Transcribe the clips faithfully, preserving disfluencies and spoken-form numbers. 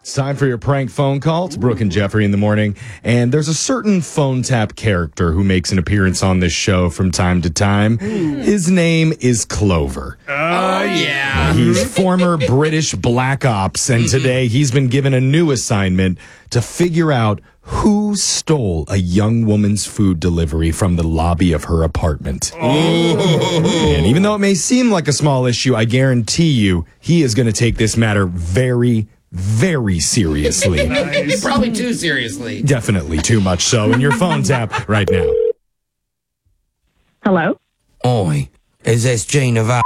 It's time for your prank phone call. It's Brooke and Jeffrey in the morning. And there's a certain phone tap character who makes an appearance on this show from time to time. His name is Clover. Oh, yeah. He's former British Black Ops, and today he's been given a new assignment to figure out who stole a young woman's food delivery from the lobby of her apartment. Oh. And even though it may seem like a small issue, I guarantee you he is going to take this matter very, very seriously. Nice. Probably too seriously. Definitely too much so. And your phone tap right now. Hello? Oi, is this Gina V***?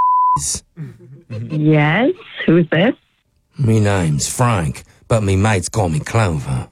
Yes, who's this? Me name's Frank, but me mates call me Clover.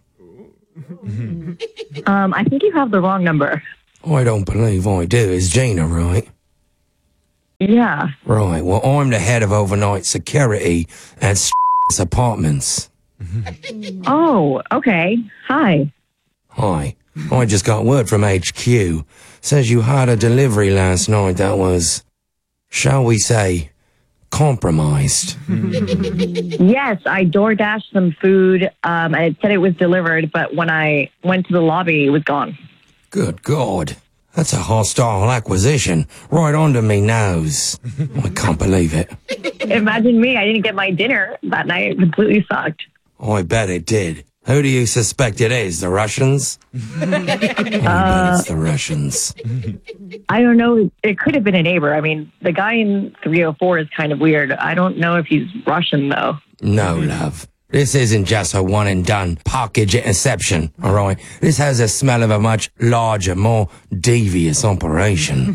Um, I think you have the wrong number. I don't believe I do. Is Gina right? Yeah. Right, well, I'm the head of overnight security at Apartments. Oh, okay. Hi. Hi, I just got word from H Q. Says you had a delivery last night that was, shall we say, compromised. Yes, I door dashed some food, um, and it said it was delivered, but when I went to the lobby, it was gone. Good God. That's a hostile acquisition right under me nose. I can't believe it. Imagine me, I didn't get my dinner that night. It completely sucked. I bet it did. Who do you suspect it is? The Russians? I bet it's the Russians. I don't know. It could have been a neighbor. I mean, the guy in three oh four is kind of weird. I don't know if he's Russian, though. No, love. This isn't just a one and done package interception, all right? This has a smell of a much larger, more devious operation.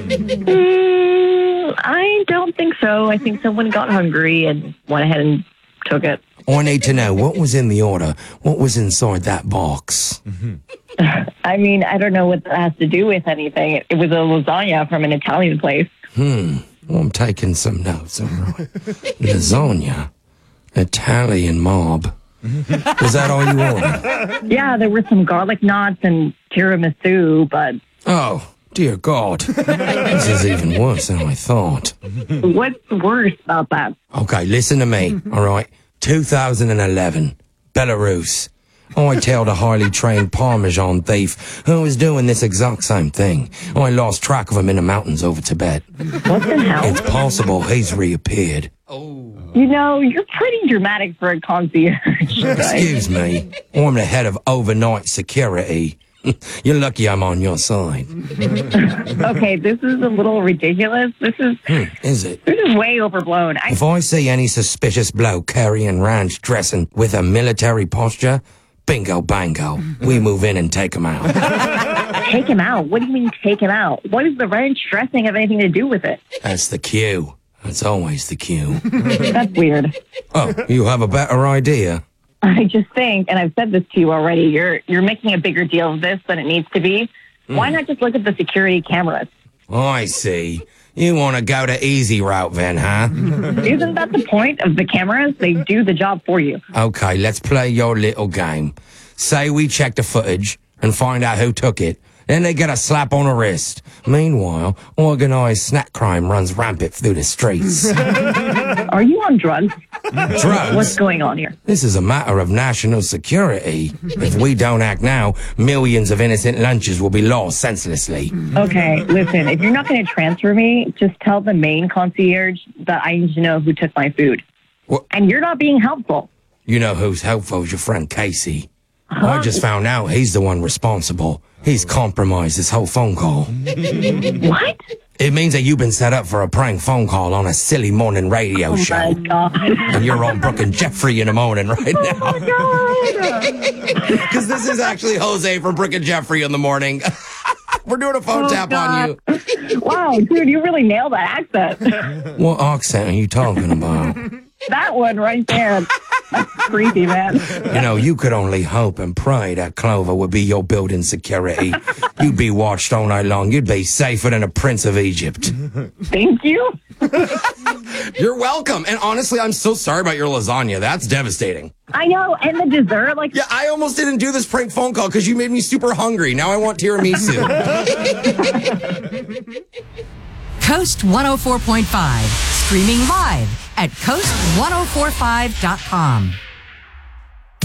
Mm, I don't think so. I think someone got hungry and went ahead and took it. I need to know what was in the order. What was inside that box? I mean, I don't know what that has to do with anything. It, it was a lasagna from an Italian place. Hmm. Well, I'm taking some notes, all right. Lasagna. Italian mob. Was that all you ordered? Yeah, there were some garlic knots and tiramisu, but... Oh, dear God. This is even worse than I thought. What's worse about that? Okay, listen to me, all right? two thousand eleven, Belarus. I tailed a highly trained Parmesan thief who was doing this exact same thing. I lost track of him in the mountains over Tibet. What the hell? It's possible he's reappeared. Oh. You know, you're pretty dramatic for a concierge. Excuse me. I'm the head of overnight security. You're lucky I'm on your side. Okay, this is a little ridiculous. This is... Hmm, is it? This is way overblown. I... If I see any suspicious bloke carrying ranch dressing with a military posture, bingo bango, we move in and take him out. Take him out? What do you mean take him out? What does the ranch dressing have anything to do with it? That's the cue. That's always the cue. That's weird. Oh, you have a better idea? I just think, and I've said this to you already, you're you're making a bigger deal of this than it needs to be. Mm. Why not just look at the security cameras? I see. You want to go the easy route then, huh? Isn't that the point of the cameras? They do the job for you. Okay, let's play your little game. Say we check the footage and find out who took it. Then they get a slap on the wrist. Meanwhile, organized snack crime runs rampant through the streets. Are you on drugs? Drugs? What's going on here? This is a matter of national security. If we don't act now, millions of innocent lunches will be lost senselessly. Okay, listen, if you're not going to transfer me, just tell the main concierge that I need to know who took my food. What? And you're not being helpful. You know who's helpful is your friend Casey. Huh? I just found out he's the one responsible. He's compromised this whole phone call. What? It means that you've been set up for a prank phone call on a silly morning radio oh show. Oh, my God. And you're on Brooke and Jeffrey in the morning right now. Oh, my God. Because this is actually Jose from Brooke and Jeffrey in the morning. We're doing a phone oh, tap God. on you. Wow, dude, you really nailed that accent. What accent are you talking about? That one right there. That's creepy, man. You know, you could only hope and pray that Clover would be your building security. You'd be watched all night long. You'd be safer than a prince of Egypt. Thank you. You're welcome. And honestly, I'm so sorry about your lasagna. That's devastating. I know. And the dessert, like... Yeah, I almost didn't do this prank phone call because you made me super hungry. Now I want tiramisu. Coast one oh four point five, streaming live at coast one oh four five dot com.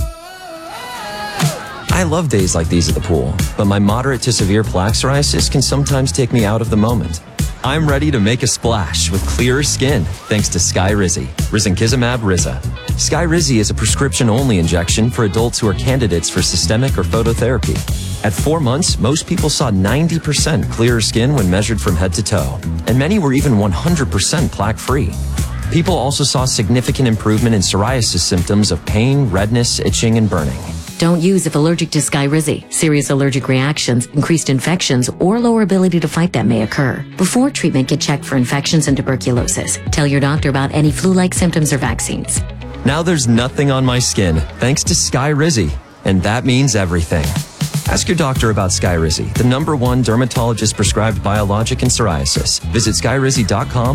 I love days like these at the pool, but my moderate to severe plaque psoriasis can sometimes take me out of the moment. I'm ready to make a splash with clearer skin thanks to Skyrizi, risankizumab Riza. Skyrizi is a prescription-only injection for adults who are candidates for systemic or phototherapy. At four months, most people saw ninety percent clearer skin when measured from head to toe, and many were even one hundred percent plaque-free. People also saw significant improvement in psoriasis symptoms of pain, redness, itching, and burning. Don't use if allergic to Skyrizi. Serious allergic reactions, increased infections, or lower ability to fight them may occur. Before treatment, get checked for infections and tuberculosis. Tell your doctor about any flu-like symptoms or vaccines. Now there's nothing on my skin thanks to Skyrizi, and that means everything. Ask your doctor about Skyrizi, the number one dermatologist prescribed biologic in psoriasis. Visit skyrizi dot com